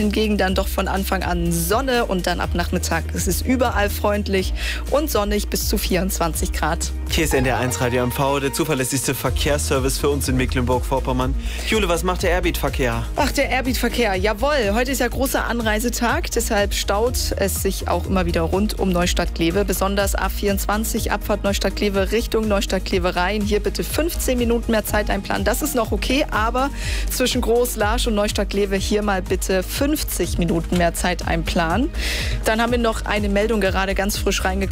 Hingegen dann doch von Anfang an Sonne und dann ab Nachmittag ist es überall freundlich und sonnig bis zu 24 Grad. Hier ist NDR1 Radio MV, der zuverlässigste Verkehrsservice für uns in Mecklenburg-Vorpommern. Jule, was macht der Airbeat-Verkehr? Ach, der Airbeat-Verkehr, jawohl. Heute ist ja großer Anreisetag, deshalb staut es sich auch immer wieder rund um Neustadt-Glewe. Besonders A24, Abfahrt Neustadt-Glewe Richtung Neustadt-Glewe-Rhein. Hier bitte 15 Minuten mehr Zeit einplanen. Das ist noch okay, aber zwischen Groß-Laasch und Neustadt-Glewe hier mal bitte 50 Minuten mehr Zeit einplanen. Dann haben wir noch eine Meldung gerade ganz frisch reingekommen.